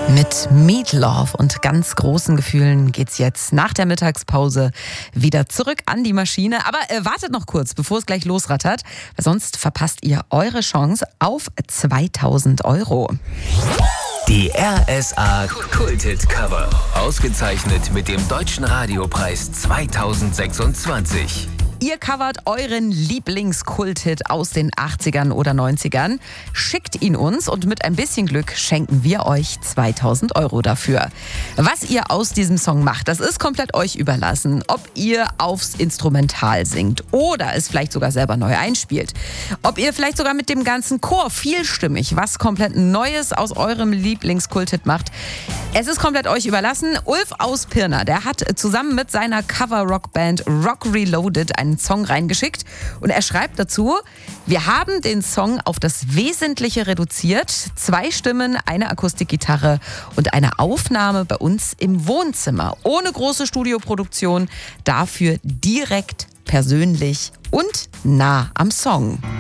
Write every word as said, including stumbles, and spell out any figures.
Mit Meatloaf und ganz großen Gefühlen geht's jetzt nach der Mittagspause wieder zurück an die Maschine. Aber äh, wartet noch kurz, bevor es gleich losrattert, weil sonst verpasst ihr eure Chance auf zweitausend Euro. Die R S A Kulthit Cover. Ausgezeichnet mit dem Deutschen Radiopreis zweitausendsechsundzwanzig. Ihr covert euren Lieblingskulthit aus den achtzigern oder neunzigern. Schickt ihn uns und mit ein bisschen Glück schenken wir euch zweitausend Euro dafür. Was ihr aus diesem Song macht, das ist komplett euch überlassen. Ob ihr aufs Instrumental singt oder es vielleicht sogar selber neu einspielt. Ob ihr vielleicht sogar mit dem ganzen Chor vielstimmig was komplett Neues aus eurem Lieblingskulthit macht. Es ist komplett euch überlassen. Ulf aus Pirna, der hat zusammen mit seiner Cover-Rock-Band Rock Reloaded einen Song reingeschickt und er schreibt dazu: Wir haben den Song auf das Wesentliche reduziert. Zwei Stimmen, eine Akustikgitarre und eine Aufnahme bei uns im Wohnzimmer. Ohne große Studioproduktion, dafür direkt persönlich und nah am Song.